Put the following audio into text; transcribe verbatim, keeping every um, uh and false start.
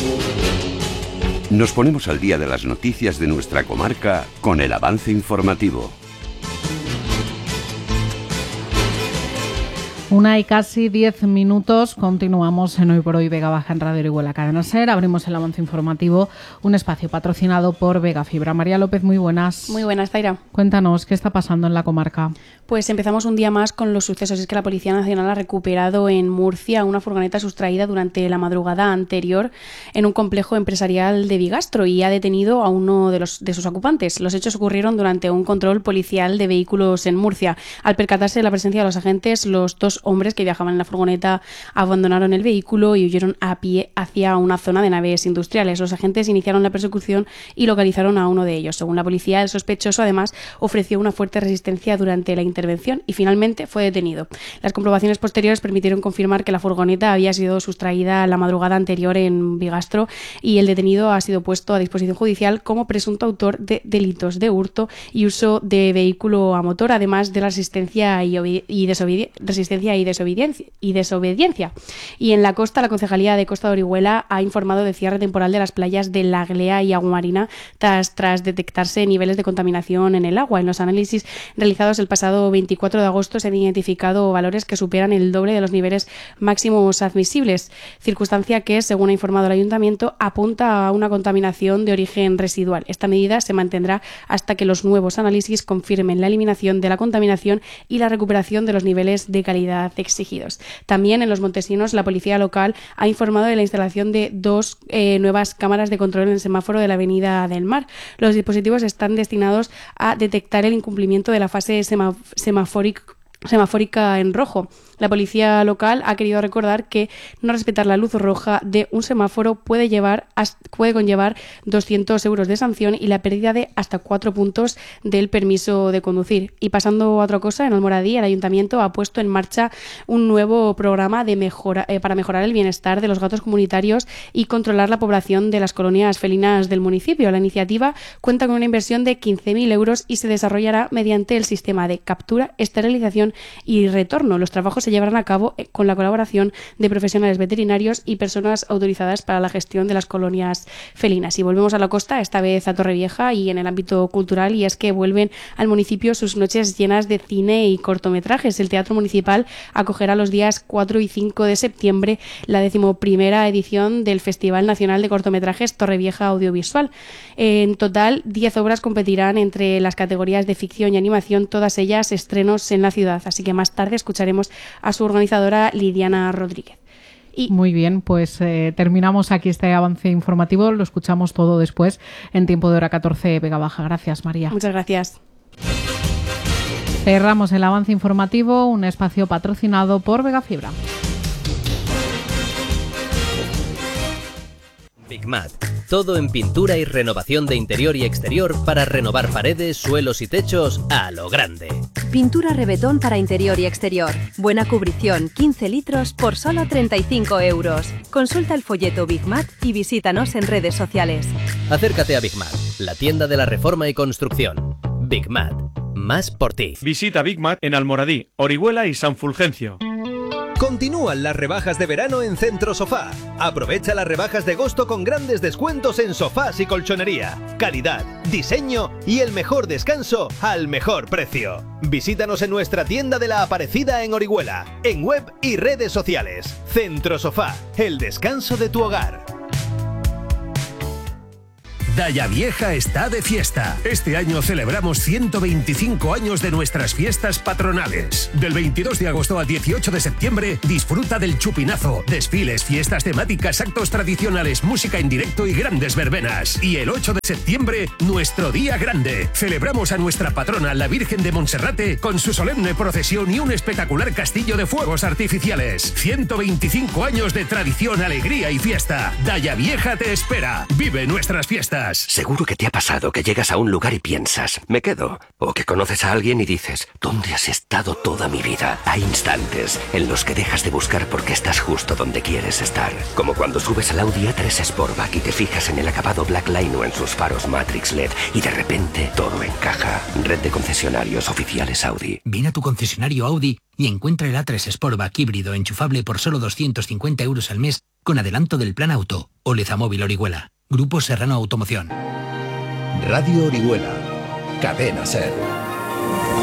Nos ponemos al día de las noticias de nuestra comarca con el avance informativo. Una y casi diez minutos, continuamos en Hoy por Hoy Vega Baja en Radio Orihuela Cadena Ser. Abrimos el avance informativo, un espacio patrocinado por Vega Fibra. María López, muy buenas. Muy buenas, Zaira. Cuéntanos, ¿qué está pasando en la comarca? Pues empezamos un día más con los sucesos. Es que la Policía Nacional ha recuperado en Murcia una furgoneta sustraída durante la madrugada anterior en un complejo empresarial de Bigastro y ha detenido a uno de, los, de sus ocupantes. Los hechos ocurrieron durante un control policial de vehículos en Murcia. Al percatarse de la presencia de los agentes, los dos hombres que viajaban en la furgoneta abandonaron el vehículo y huyeron a pie hacia una zona de naves industriales. Los agentes iniciaron la persecución y localizaron a uno de ellos. Según la policía, el sospechoso además ofreció una fuerte resistencia durante la intervención y finalmente fue detenido. Las comprobaciones posteriores permitieron confirmar que la furgoneta había sido sustraída la madrugada anterior en Bigastro y el detenido ha sido puesto a disposición judicial como presunto autor de delitos de hurto y uso de vehículo a motor, además de la resistencia y, obedi- y desobedi- resistencia y desobediencia, y desobediencia. Y en la costa, la Concejalía de Costa de Orihuela ha informado de cierre temporal de las playas de La Glea y Aguamarina tras, tras detectarse niveles de contaminación en el agua. En los análisis realizados el pasado veinticuatro de agosto se han identificado valores que superan el doble de los niveles máximos admisibles, circunstancia que, según ha informado el Ayuntamiento, apunta a una contaminación de origen residual. Esta medida se mantendrá hasta que los nuevos análisis confirmen la eliminación de la contaminación y la recuperación de los niveles de calidad exigidos. También en Los Montesinos, la policía local ha informado de la instalación de dos eh, nuevas cámaras de control en el semáforo de la Avenida del Mar. Los dispositivos están destinados a detectar el incumplimiento de la fase semaf- semafórica semafórica en rojo. La policía local ha querido recordar que no respetar la luz roja de un semáforo puede llevar puede conllevar doscientos euros de sanción y la pérdida de hasta cuatro puntos del permiso de conducir. Y pasando a otra cosa, en Almoradí el Ayuntamiento ha puesto en marcha un nuevo programa de mejora, eh, para mejorar el bienestar de los gatos comunitarios y controlar la población de las colonias felinas del municipio. La iniciativa cuenta con una inversión de quince mil euros y se desarrollará mediante el sistema de captura, esterilización y retorno. Los trabajos se llevarán a cabo con la colaboración de profesionales veterinarios y personas autorizadas para la gestión de las colonias felinas. Y volvemos a la costa, esta vez a Torrevieja y en el ámbito cultural, y es que vuelven al municipio sus noches llenas de cine y cortometrajes. El Teatro Municipal acogerá los días cuatro y cinco de septiembre la decimoprimera edición del Festival Nacional de Cortometrajes Torrevieja Audiovisual. En total, diez obras competirán entre las categorías de ficción y animación, todas ellas estrenos en la ciudad. Así que más tarde escucharemos a su organizadora Lidiana Rodríguez. Y muy bien, pues eh, terminamos aquí este avance informativo, lo escuchamos todo después en tiempo de hora catorce Vega Baja. Gracias, María. Muchas gracias. Cerramos el avance informativo, un espacio patrocinado por Vega Fibra. Bigmat, todo en pintura y renovación de interior y exterior para renovar paredes, suelos y techos a lo grande. Pintura Rebetón para interior y exterior. Buena cubrición, quince litros por solo treinta y cinco euros. Consulta el folleto Bigmat y visítanos en redes sociales. Acércate a Bigmat, la tienda de la reforma y construcción. Bigmat, más por ti. Visita Bigmat en Almoradí, Orihuela y San Fulgencio. Continúan las rebajas de verano en Centro Sofá. Aprovecha las rebajas de agosto con grandes descuentos en sofás y colchonería. Calidad, diseño y el mejor descanso al mejor precio. Visítanos en nuestra tienda de la Aparecida en Orihuela, en web y redes sociales. Centro Sofá, el descanso de tu hogar. Daya Vieja está de fiesta. Este año celebramos ciento veinticinco años de nuestras fiestas patronales. Del veintidós de agosto al dieciocho de septiembre, disfruta del chupinazo, desfiles, fiestas temáticas, actos tradicionales, música en directo y grandes verbenas. Y el ocho de septiembre, nuestro día grande. Celebramos a nuestra patrona, la Virgen de Monserrate, con su solemne procesión y un espectacular castillo de fuegos artificiales. ciento veinticinco años de tradición, alegría y fiesta. Daya Vieja te espera. Vive nuestras fiestas. Seguro que te ha pasado que llegas a un lugar y piensas, me quedo. O que conoces a alguien y dices, ¿dónde has estado toda mi vida? Hay instantes en los que dejas de buscar porque estás justo donde quieres estar. Como cuando subes al Audi A tres Sportback y te fijas en el acabado Black Line o en sus faros Matrix L E D y de repente todo encaja. Red de concesionarios oficiales Audi. Ven a tu concesionario Audi y encuentra el A tres Sportback híbrido enchufable por solo doscientos cincuenta euros al mes con adelanto del plan auto. Olezamóvil Orihuela. Grupo Serrano Automoción. Radio Orihuela. Cadena Ser.